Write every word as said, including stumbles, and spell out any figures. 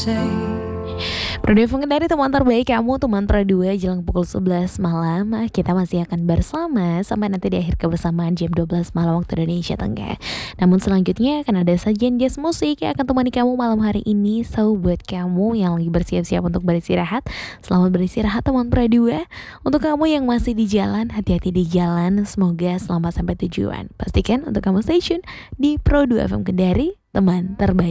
Produk dari teman terbaik kamu, teman dua jelang pukul sebelas malam. Kita masih akan bersama sampai nanti di akhir kebersamaan jam dua belas malam waktu Indonesia Tenggara. Namun selanjutnya akan ada sajian jazz musik yang akan temani kamu malam hari ini. So buat kamu yang lagi bersiap-siap untuk beristirahat, selamat beristirahat teman dua. Untuk kamu yang masih di jalan, hati-hati di jalan. Semoga selamat sampai tujuan. Pastikan untuk kamu stay tune di Pro dua F M Kendari, teman terbaik.